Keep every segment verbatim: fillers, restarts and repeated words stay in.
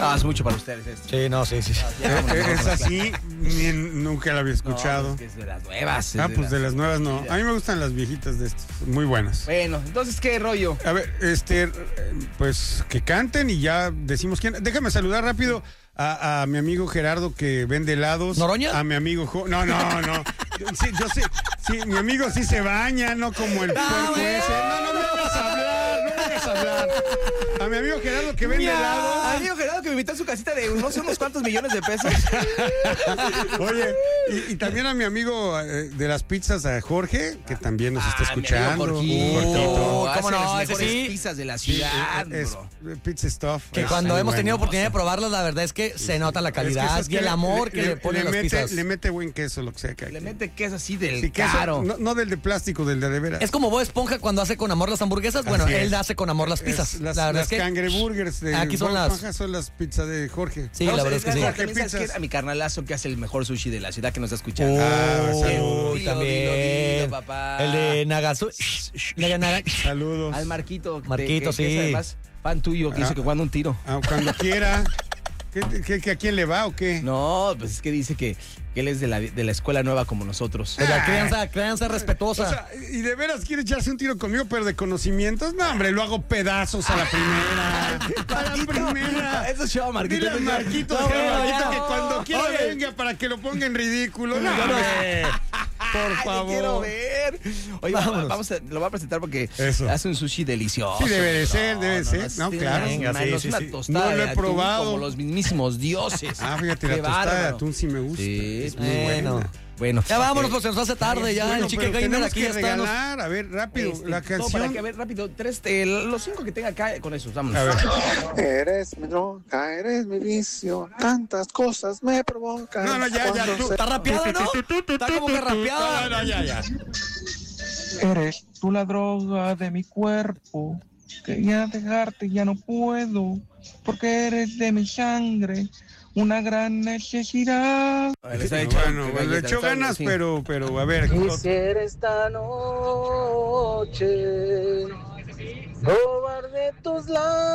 No, es mucho para ustedes esto. Sí, no, sí, sí. Ya, vámonos, Eh, vámonos, Es así, ni- nunca la había escuchado. No, es que es de las nuevas. es Ah, pues de las nuevas no. Sí, A mí me gustan las viejitas de estas, muy buenas. Bueno, entonces, ¿qué rollo? A ver, este, eh, pues que canten y ya decimos quién. Déjame saludar rápido a, a mi amigo Gerardo que vende helados. ¿Noroña? A mi amigo Jo- No, no, no. Sí, yo sé, sí, mi amigo sí se baña, no como el puerco ese. No, no me hagas hablar, no me hagas hablar. A mi amigo Gerardo que vende helados. Amigo Gerardo que me invitó a su casita de no sé unos cuantos millones de pesos. Oye, y, y también a mi amigo eh, de las pizzas, a Jorge, que también nos está Ah, mi amigo escuchando. Jorgito. Jorgito. ¿Cómo no? Hace las Ese mejores sí. pizzas de la Sí, ciudad, es, bro. es pizza stuff. Que Es cuando muy hemos bueno. tenido oportunidad de probarlos, la verdad es que se nota la Es que, calidad ¿sabes y qué? el amor que le, ponen le las mete, pizzas. le mete buen queso, lo que sea que Le aquí. mete queso así del Sí, queso, caro. no, no del de plástico, del de de veras. Es como Bob Esponja cuando hace con amor las hamburguesas. Bueno, Así él es. hace con amor las pizzas. Es las la verdad las es que cangreburgers de aquí son Bob las- Esponja son las pizzas de Jorge. sí, No, la verdad es que sí. Jorge, también sabes Pizzas. que a mi carnalazo que hace el mejor sushi de la ciudad que nos está escuchando. Ah, Uy, saludos. Dilo, también. dilo, dilo, papá. El de Nagasu. Naga- Naga- Saludos. Al Marquito. que- Marquito, que, que es sí. además fan tuyo, que Ah. hizo que cuando un tiro. Ah, cuando quiera. ¿Qué, qué- qué- ¿A quién le va o qué? No, pues es que dice que, que él es de la, de la escuela nueva como nosotros. De la crianza, crianza respetuosa. O sea, y de veras quiere echarse un tiro conmigo, pero de conocimientos. No, hombre, lo hago pedazos a la primera. A la Marquito, primera. Eso es show, Marquito. Dile a eso es show. Marquito, No, dile a bueno, Marquito ya. que cuando quiera Oye. venga para que lo ponga en ridículo. No, Ay, hombre. Por Ay, te favor. quiero ver. Oye, Vámonos. vamos a, lo voy a presentar porque Eso. hace un sushi delicioso. Sí, debe de ser, debe de ser. No, tiene claro. unas Venga, sí, manos, sí, una sí. tostada No lo he de atún probado. como los mismísimos dioses. Ah, fíjate, Qué la tostada de bárbaro. atún sí me gusta. Sí, es muy bueno. buena. Bueno. Ya vámonos, eh, pues se nos hace tarde ya. Bueno, el chique pero gamer tenemos aquí que está. nos- regalar. A ver, rápido, este, la no, canción. para que, a ver, rápido, tres, eh, los cinco que tenga acá, con eso, vámonos. A ver. Eres mi droga, eres mi vicio, tantas cosas me provocan. No, no, ya, ya, cuando tú- se- Está rapeada, ¿no? Está como que rapeada. No, no, ya, ya. Eres tú la droga de mi cuerpo, quería dejarte ya no puedo, porque eres de mi sangre, una gran necesidad. A ver, está hecho, Bueno, que pues, le galleta, echó está- ganas, sí. pero, pero, a ver. Quisiera esta noche robar de tus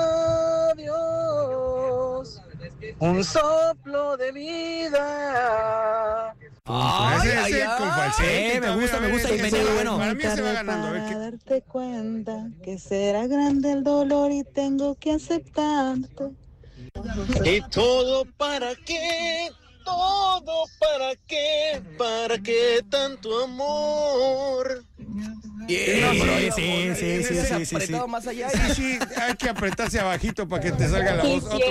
labios un soplo de vida. Ay, Ese, ay, ese ay. con falsete. Eh, me a ver, gusta, a me ver, gusta, y ese- veneno, bueno. Para mí se va ganando. A ver, Para ¿qué? darte cuenta que será grande el dolor y tengo que aceptarte. ¿Y todo para qué? ¿Todo para qué? ¿Para qué tanto amor? Bien, No, bro, sí, amor, sí, sí, ese sí, es sí, sí, apretado sí. más allá. Sí, sí, hay que apretarse abajito para que te salga la voz. Otro